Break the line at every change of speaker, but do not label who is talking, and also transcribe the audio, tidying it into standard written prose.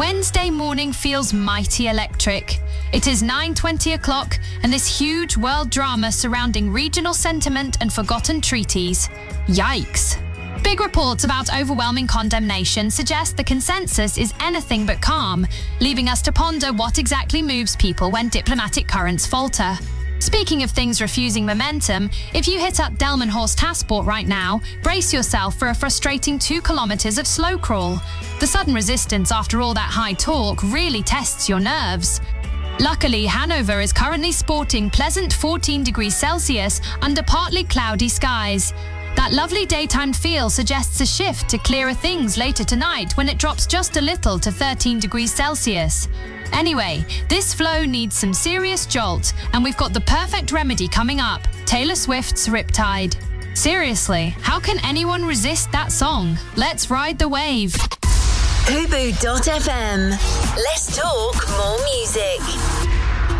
Wednesday morning feels mighty electric. It is 9:20 o'clock, and this huge world drama surrounding regional sentiment and forgotten treaties. Yikes. Big reports about overwhelming condemnation suggest the consensus is anything but calm, leaving us to ponder what exactly moves people when diplomatic currents falter. Speaking of things refusing momentum, if you hit up Delmenhorst Passport right now, brace yourself for a frustrating 2 kilometers of slow crawl. The sudden resistance after all that high talk really tests your nerves. Luckily, Hanover is currently sporting pleasant 14 degrees Celsius under partly cloudy skies. That lovely daytime feel suggests a shift to clearer things later tonight when it drops just a little to 13 degrees Celsius. Anyway, this flow needs some serious jolt, and we've got the perfect remedy coming up: Taylor Swift's Riptide. Seriously, how can anyone resist that song? Let's ride the wave.
Fubu.fm. Let's talk more music.